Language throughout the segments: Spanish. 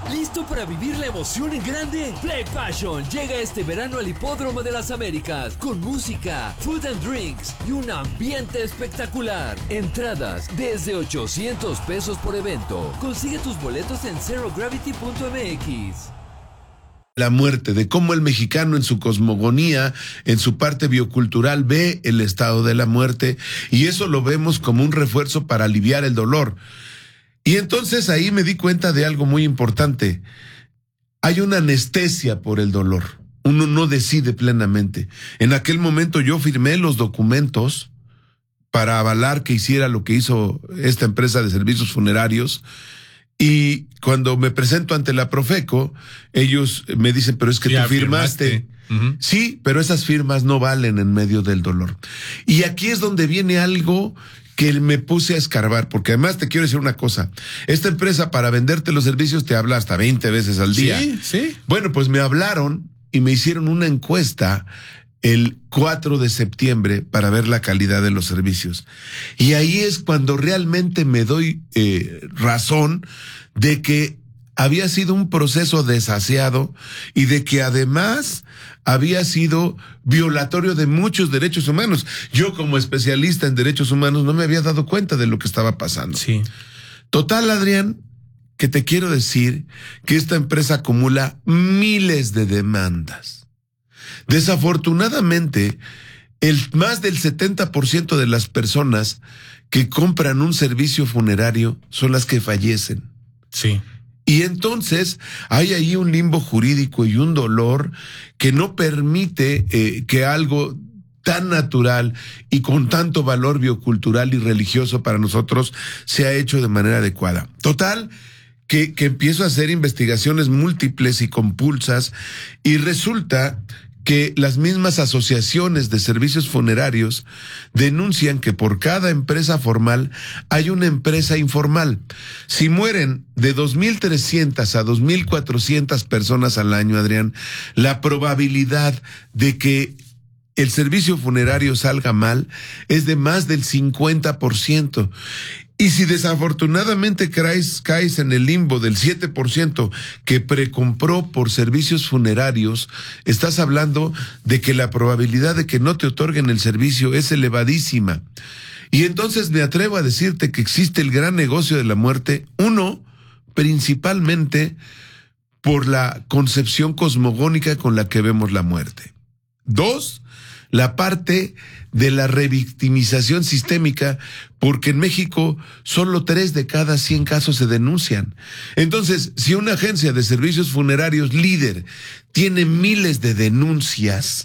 ¿Listo para vivir la emoción en grande? Play Passion llega este verano al Hipódromo de las Américas con música, food and drinks y un ambiente espectacular. Entradas desde $800 por evento. Consigue tus boletos en zerogravity.mx. La muerte, de cómo el mexicano en su cosmogonía, en su parte biocultural, ve el estado de la muerte, y eso lo vemos como un refuerzo para aliviar el dolor. Y entonces ahí me di cuenta de algo muy importante. Hay una anestesia por el dolor. Uno no decide plenamente. En aquel momento yo firmé los documentos para avalar que hiciera lo que hizo esta empresa de servicios funerarios. Y cuando me presento ante la Profeco, ellos me dicen, pero es que tú firmaste. Sí, pero esas firmas no valen en medio del dolor. Y aquí es donde viene algo que me puse a escarbar, porque además te quiero decir una cosa. Esta empresa, para venderte los servicios, te habla hasta 20 veces al día. Sí. Bueno, pues me hablaron y me hicieron una encuesta el 4 de septiembre para ver la calidad de los servicios. Y ahí es cuando realmente me doy razón de que había sido un proceso desaseado y de que además había sido violatorio de muchos derechos humanos. Yo, como especialista en derechos humanos, no me había dado cuenta de lo que estaba pasando. Sí. Total, Adrián, que te quiero decir que esta empresa acumula miles de demandas. Desafortunadamente, más del 70% de las personas que compran un servicio funerario son las que fallecen. Sí. Y entonces hay ahí un limbo jurídico y un dolor que no permite que algo tan natural y con tanto valor biocultural y religioso para nosotros sea hecho de manera adecuada. Total, que empiezo a hacer investigaciones múltiples y compulsas, y resulta que las mismas asociaciones de servicios funerarios denuncian que por cada empresa formal hay una empresa informal. Si mueren de 2.300 a 2.400 personas al año, Adrián, la probabilidad de que el servicio funerario salga mal es de más del 50%. Y si desafortunadamente caes en el limbo del 7% que precompró por servicios funerarios, estás hablando de que la probabilidad de que no te otorguen el servicio es elevadísima. Y entonces me atrevo a decirte que existe el gran negocio de la muerte, uno, principalmente por la concepción cosmogónica con la que vemos la muerte. Dos, la parte de la revictimización sistémica, porque en México solo 3 de cada 100 casos se denuncian. Entonces, si una agencia de servicios funerarios líder tiene miles de denuncias,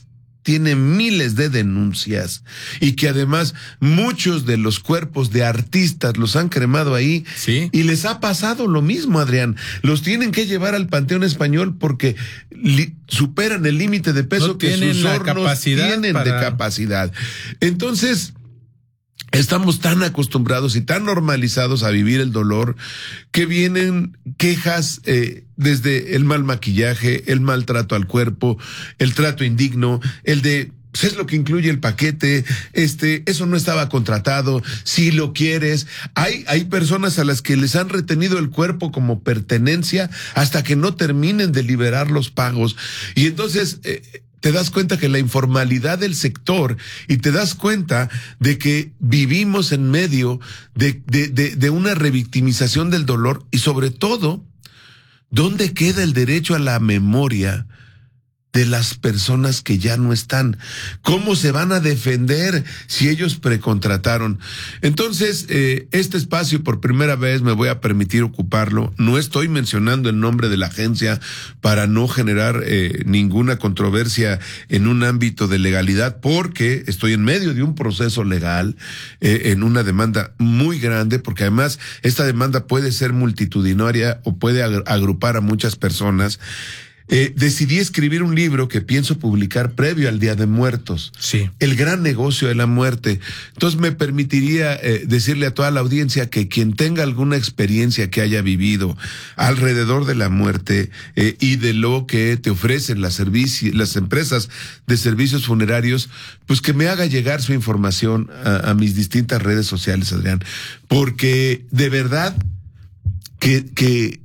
y que además muchos de los cuerpos de artistas los han cremado ahí, ¿sí? Y les ha pasado lo mismo, Adrián. Los tienen que llevar al Panteón Español porque superan el límite de peso no que sus hornos tienen de para... capacidad. Entonces, estamos tan acostumbrados y tan normalizados a vivir el dolor que vienen quejas desde el mal maquillaje, el maltrato al cuerpo, el trato indigno, el de pues es lo que incluye el paquete, eso no estaba contratado, si lo quieres. Hay personas a las que les han retenido el cuerpo como pertenencia hasta que no terminen de liberar los pagos. Y entonces te das cuenta que la informalidad del sector, y te das cuenta de que vivimos en medio de una revictimización del dolor, y sobre todo, ¿dónde queda el derecho a la memoria de las personas que ya no están? ¿Cómo se van a defender si ellos precontrataron? Entonces, este espacio por primera vez me voy a permitir ocuparlo. No estoy mencionando el nombre de la agencia para no generar ninguna controversia en un ámbito de legalidad, porque estoy en medio de un proceso legal, en una demanda muy grande, porque además esta demanda puede ser multitudinaria o puede agrupar a muchas personas. Decidí escribir un libro que pienso publicar previo al Día de Muertos. Sí. El gran negocio de la muerte. Entonces me permitiría decirle a toda la audiencia que quien tenga alguna experiencia que haya vivido alrededor de la muerte y de lo que te ofrecen las empresas de servicios funerarios, pues que me haga llegar su información a mis distintas redes sociales, Adrián. Porque de verdad que